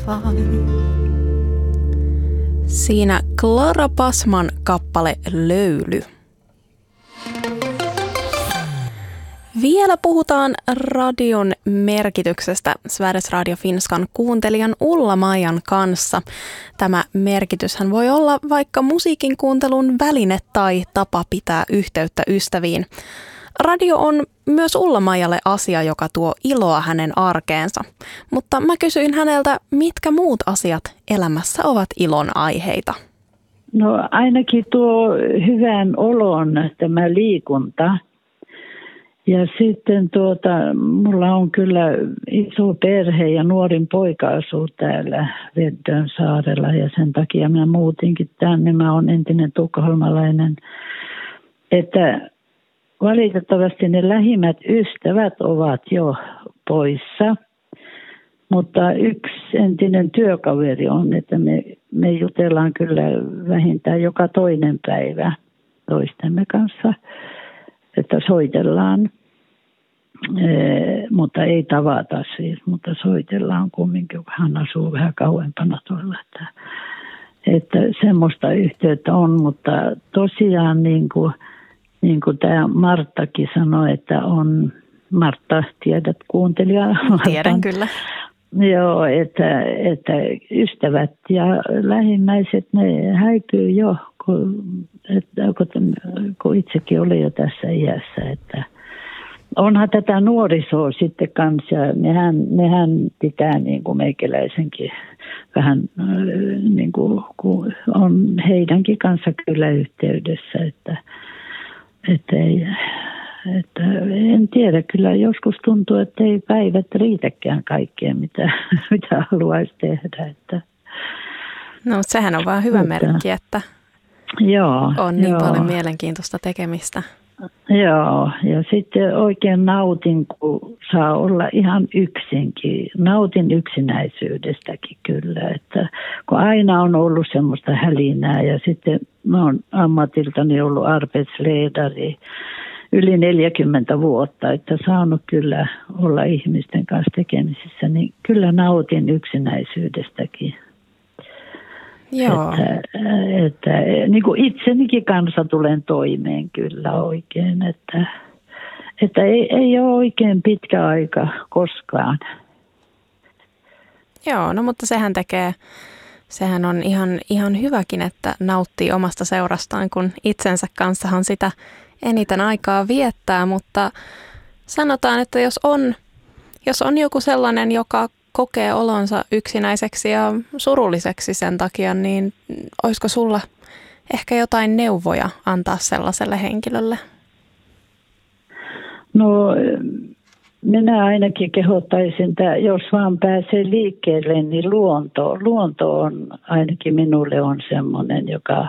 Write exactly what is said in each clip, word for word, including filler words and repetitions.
Siinä Klara Passman kappale Löyly. Vielä puhutaan radion merkityksestä Sveriges Radio Finskan kuuntelijan Ulla-Maijan kanssa. Tämä merkityshän voi olla vaikka musiikin kuuntelun väline tai tapa pitää yhteyttä ystäviin. Radio on myös Ulla-Maijalle asia, joka tuo iloa hänen arkeensa. Mutta mä kysyin häneltä, mitkä muut asiat elämässä ovat ilon aiheita. No ainakin tuo hyvän olon tämä liikunta. Ja sitten tuota, mulla on kyllä iso perhe ja nuorin poika asuu täällä Veddön saarella ja sen takia mä muutinkin tänne. Mä oon entinen tukholmalainen, että valitettavasti ne lähimmät ystävät ovat jo poissa, mutta yksi entinen työkaveri on, että me, me jutellaan kyllä vähintään joka toinen päivä toistemme kanssa, että soitellaan, ee, mutta ei tavata siis, mutta soitellaan kumminkin, kun hän asuu vähän kauempana tuolla, että, että semmoista yhteyttä on, mutta tosiaan niin kuin Niin kuin tämä Marttakin sanoi, että on, Martta, tiedät kuuntelija? Tiedän kyllä. Joo, että, että ystävät ja lähimmäiset, ne häipyy jo, kun, että, kun itsekin oli jo tässä iässä. Että onhan tätä nuorisoa sitten kanssa, ja nehän, nehän pitää niin kuin meikäläisenkin vähän niin kuin, kun on heidänkin kanssa kyllä yhteydessä, että Että ei, että en tiedä, kyllä joskus tuntuu, että ei päivät riitäkään kaikkeen, mitä, mitä haluaisi tehdä. Että, no sehän on vaan hyvä että, merkki, että joo, on niin joo. paljon mielenkiintoista tekemistä. Joo, ja sitten oikein nautin, kun saa olla ihan yksinkin. Nautin yksinäisyydestäkin kyllä, että kun aina on ollut semmoista hälinää ja sitten mä oon ammatiltani ollut arbetsledari yli neljäkymmentä vuotta, että saanut kyllä olla ihmisten kanssa tekemisissä, niin kyllä nautin yksinäisyydestäkin. Joo. Että, että niin kuin itsenikin kanssa tulen toimeen kyllä oikein, että, että ei, ei ole oikein pitkä aika koskaan. Joo, no mutta sehän tekee, sehän on ihan, ihan hyväkin, että nauttii omasta seurastaan, kun itsensä kanssahan sitä eniten aikaa viettää, mutta sanotaan, että jos on, jos on joku sellainen, joka kokee olonsa yksinäiseksi ja surulliseksi sen takia, niin olisiko sulla ehkä jotain neuvoja antaa sellaiselle henkilölle? No minä ainakin kehottaisin, että jos vaan pääsee liikkeelle, niin luonto, luonto on ainakin minulle on semmoinen, joka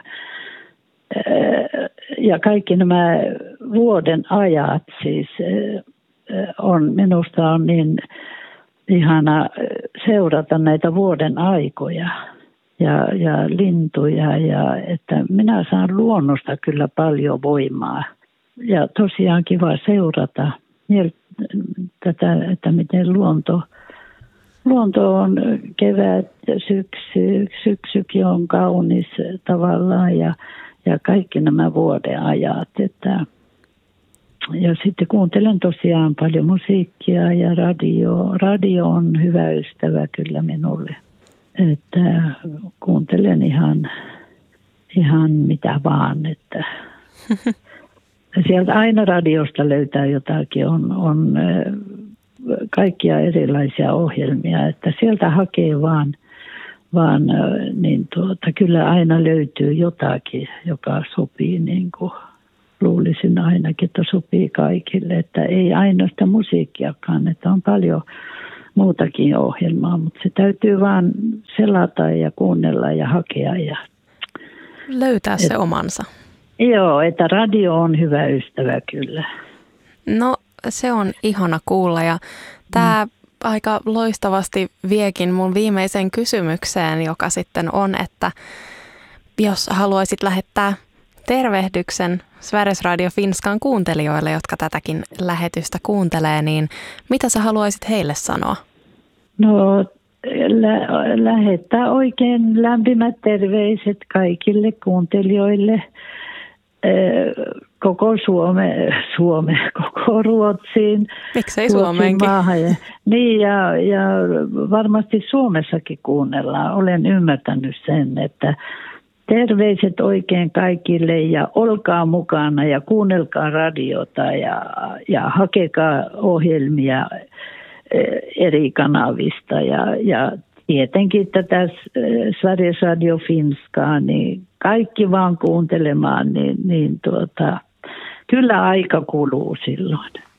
ja kaikki nämä vuoden ajat siis on, minusta on niin ihana seurata näitä vuoden aikoja ja, ja lintuja, ja että minä saan luonnosta kyllä paljon voimaa. Ja tosiaan kiva seurata tätä, että miten luonto, luonto on kevät, syksy, syksykin on kaunis tavallaan ja, ja kaikki nämä vuoden ajat, että ja sitten kuuntelen tosiaan paljon musiikkia ja radio. Radio on hyvä ystävä kyllä minulle. Että kuuntelen ihan, ihan mitä vaan. Että sieltä aina radiosta löytää jotakin. On, on kaikkia erilaisia ohjelmia. Että sieltä hakee vaan, vaan niin tuota, kyllä aina löytyy jotakin, joka sopii niin kuin luulisin ainakin, että sopii kaikille, että ei ainoastaan musiikkiakaan, että on paljon muutakin ohjelmaa, mutta se täytyy vaan selata ja kuunnella ja hakea. Ja löytää se et, omansa. Joo, että radio on hyvä ystävä kyllä. No se on ihana kuulla ja tämä mm. aika loistavasti viekin mun viimeiseen kysymykseen, joka sitten on, että jos haluaisit lähettää tervehdyksen Sveriges Radio Finskan kuuntelijoille, jotka tätäkin lähetystä kuuntelee, niin mitä sä haluaisit heille sanoa? No lä- lähettää oikein lämpimät terveiset kaikille kuuntelijoille. Koko Suome, Suome, koko Ruotsiin. Miksei Suomeenkin? Ja, niin, ja, ja varmasti Suomessakin kuunnellaan. Olen ymmärtänyt sen, että terveiset oikein kaikille ja olkaa mukana ja kuunnelkaa radiota ja, ja hakekaa ohjelmia eri kanavista ja, ja tietenkin tätä Sveriges Radio Finskaa, niin kaikki vaan kuuntelemaan, niin, niin tuota, kyllä aika kuluu silloin.